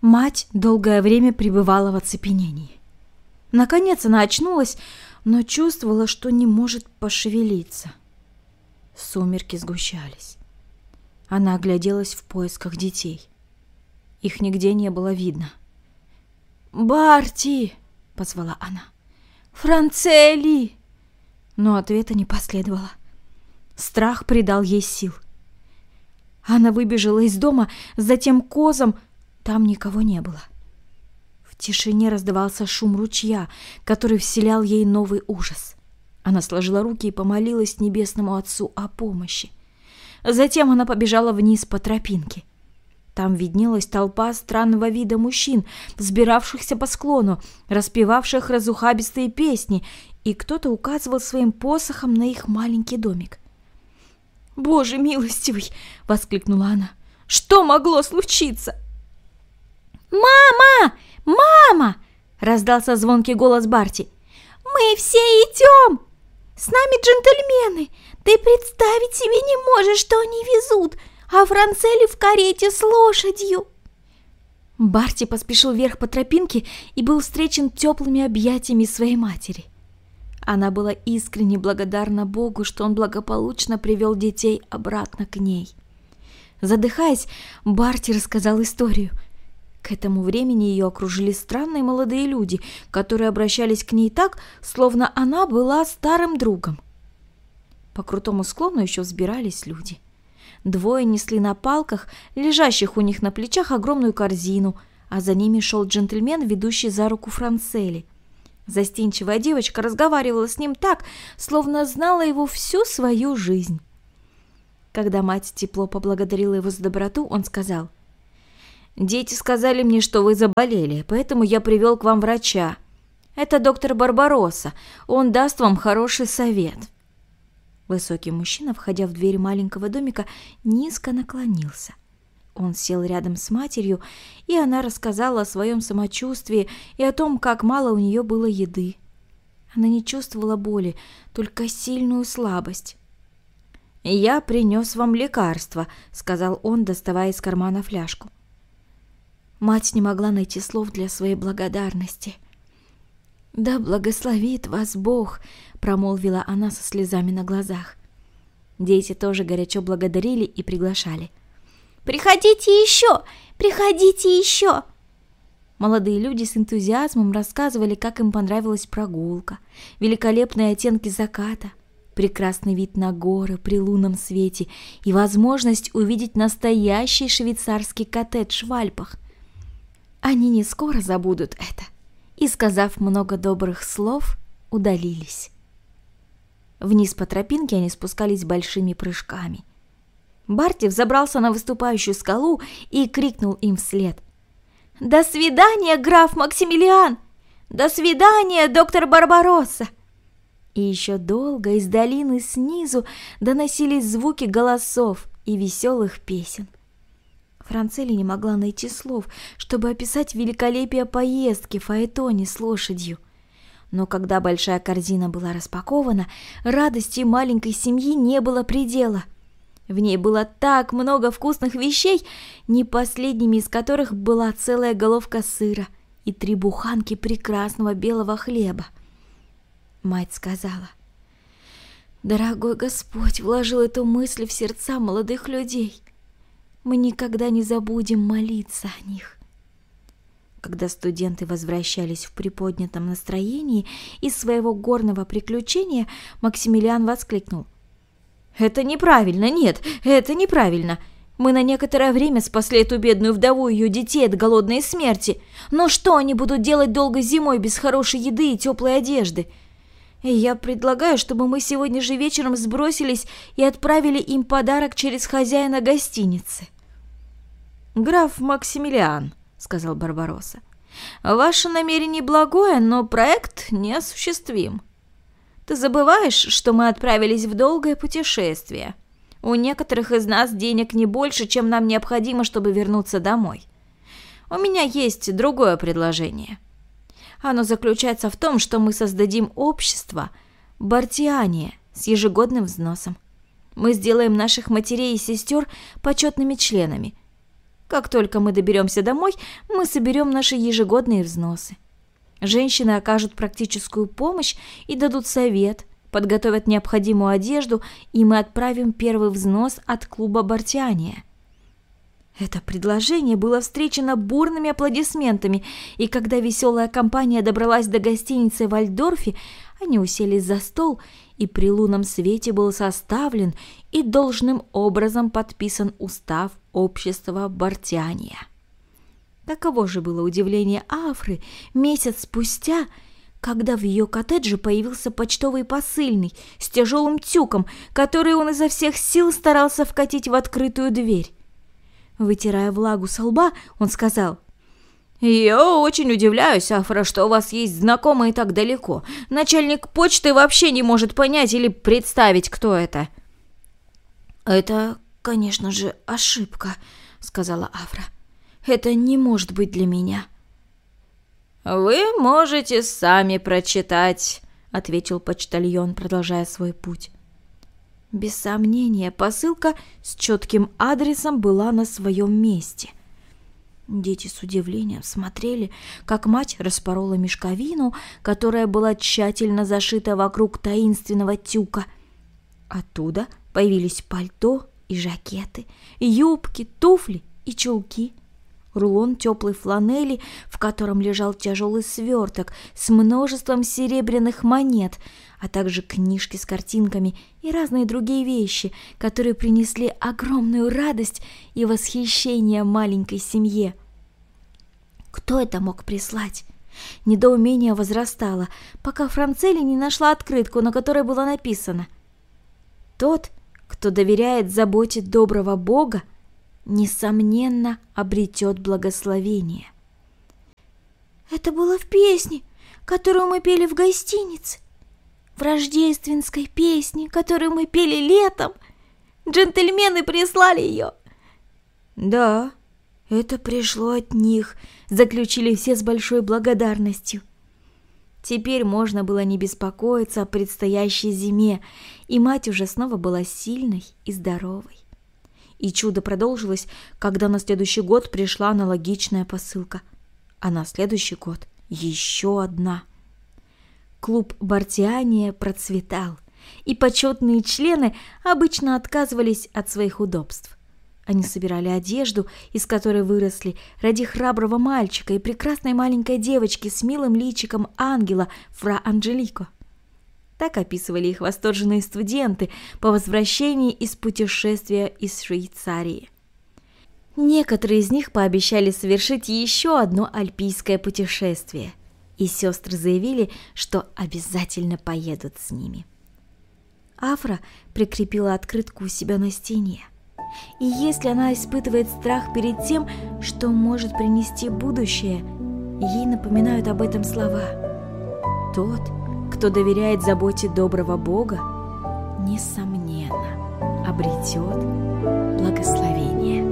Мать долгое время пребывала в оцепенении. Наконец она очнулась, но чувствовала, что не может пошевелиться. Сумерки сгущались. Она огляделась в поисках детей. Их нигде не было видно. «Барти!» — позвала она. «Францелли!» Но ответа не последовало. Страх придал ей сил. Она выбежала из дома, затем к козам. Там никого не было. В тишине раздавался шум ручья, который вселял ей новый ужас. Она сложила руки и помолилась небесному Отцу о помощи. Затем она побежала вниз по тропинке. Там виднелась толпа странного вида мужчин, взбиравшихся по склону, распевавших разухабистые песни, и кто-то указывал своим посохом на их маленький домик. «Боже милостивый!» — воскликнула она. «Что могло случиться?» «Мама! Мама!» — раздался звонкий голос Барти. «Мы все идем! С нами джентльмены! Ты представить себе не можешь, что они везут, а Францелли в карете с лошадью!» Барти поспешил вверх по тропинке и был встречен теплыми объятиями своей матери. Она была искренне благодарна Богу, что он благополучно привел детей обратно к ней. Задыхаясь, Барти рассказал историю. К этому времени ее окружили странные молодые люди, которые обращались к ней так, словно она была старым другом. По крутому склону еще взбирались люди. Двое несли на палках, лежащих у них на плечах, огромную корзину, а за ними шел джентльмен, ведущий за руку Францелли. Застенчивая девочка разговаривала с ним так, словно знала его всю свою жизнь. Когда мать тепло поблагодарила его за доброту, он сказал: «Дети сказали мне, что вы заболели, поэтому я привел к вам врача. Это доктор Барбаросса, он даст вам хороший совет». Высокий мужчина, входя в дверь маленького домика, низко наклонился. Он сел рядом с матерью, и она рассказала о своем самочувствии и о том, как мало у нее было еды. Она не чувствовала боли, только сильную слабость. «Я принес вам лекарство», — сказал он, доставая из кармана фляжку. Мать не могла найти слов для своей благодарности. «Да благословит вас Бог», — промолвила она со слезами на глазах. Дети тоже горячо благодарили и приглашали. «Приходите еще! Приходите еще!» Молодые люди с энтузиазмом рассказывали, как им понравилась прогулка, великолепные оттенки заката, прекрасный вид на горы при лунном свете и возможность увидеть настоящий швейцарский коттедж в Альпах. Они не скоро забудут это и, сказав много добрых слов, удалились. Вниз по тропинке они спускались большими прыжками. Барти взобрался на выступающую скалу и крикнул им вслед: «До свидания, граф Максимилиан! До свидания, доктор Барбаросса!» И еще долго из долины снизу доносились звуки голосов и веселых песен. Францелли не могла найти слов, чтобы описать великолепие поездки в фаэтоне с лошадью. Но когда большая корзина была распакована, радости маленькой семьи не было предела. В ней было так много вкусных вещей, не последними из которых была целая головка сыра и 3 буханки прекрасного белого хлеба. Мать сказала: «Дорогой Господь вложил эту мысль в сердца молодых людей. Мы никогда не забудем молиться о них». Когда студенты возвращались в приподнятом настроении из своего горного приключения, Максимилиан воскликнул: «Это неправильно, нет, это неправильно. Мы на некоторое время спасли эту бедную вдову и ее детей от голодной смерти. Но что они будут делать долгой зимой без хорошей еды и теплой одежды? И я предлагаю, чтобы мы сегодня же вечером сбросились и отправили им подарок через хозяина гостиницы». «Граф Максимилиан», — сказал Барбаросса, — «ваше намерение благое, но проект неосуществим. Ты забываешь, что мы отправились в долгое путешествие. У некоторых из нас денег не больше, чем нам необходимо, чтобы вернуться домой. У меня есть другое предложение. Оно заключается в том, что мы создадим общество Бартиания с ежегодным взносом. Мы сделаем наших матерей и сестер почетными членами. Как только мы доберемся домой, мы соберем наши ежегодные взносы. Женщины окажут практическую помощь и дадут совет, подготовят необходимую одежду, и мы отправим первый взнос от клуба «Бартиания». Это предложение было встречено бурными аплодисментами, и когда веселая компания добралась до гостиницы в Вальдорфе, они уселись за стол, и при лунном свете был составлен и должным образом подписан устав общества «Бартиания». Каково же было удивление Афры месяц спустя, когда в ее коттедже появился почтовый посыльный с тяжелым тюком, который он изо всех сил старался вкатить в открытую дверь. Вытирая влагу со лба, он сказал: «Я очень удивляюсь, Афра, что у вас есть знакомые так далеко. Начальник почты вообще не может понять или представить, кто это». «Это, конечно же, ошибка», — сказала Афра. «Это не может быть для меня». «Вы можете сами прочитать», — ответил почтальон, продолжая свой путь. Без сомнения, посылка с четким адресом была на своем месте. Дети с удивлением смотрели, как мать распорола мешковину, которая была тщательно зашита вокруг таинственного тюка. Оттуда появились пальто и жакеты, юбки, туфли и чулки. Рулон теплой фланели, в котором лежал тяжелый сверток с множеством серебряных монет, а также книжки с картинками и разные другие вещи, которые принесли огромную радость и восхищение маленькой семье. Кто это мог прислать? Недоумение возрастало, пока Францелли не нашла открытку, на которой было написано: «Тот, кто доверяет заботе доброго Бога, несомненно, обретет благословение». Это было в песне, которую мы пели в гостинице, в рождественской песне, которую мы пели летом. Джентльмены прислали ее. Да, это пришло от них, заключили все с большой благодарностью. Теперь можно было не беспокоиться о предстоящей зиме, и мать уже снова была сильной и здоровой. И чудо продолжилось, когда на следующий год пришла аналогичная посылка, а на следующий год еще одна. Клуб «Бартиания» процветал, и почетные члены обычно отказывались от своих удобств. Они собирали одежду, из которой выросли, ради храброго мальчика и прекрасной маленькой девочки с милым личиком ангела фра Анджелико. Так описывали их восторженные студенты по возвращении из путешествия из Швейцарии. Некоторые из них пообещали совершить еще одно альпийское путешествие, и сестры заявили, что обязательно поедут с ними. Афра прикрепила открытку у себя на стене, и если она испытывает страх перед тем, что может принести будущее, ей напоминают об этом слова: «Тот, кто доверяет заботе доброго Бога, несомненно, обретет благословение».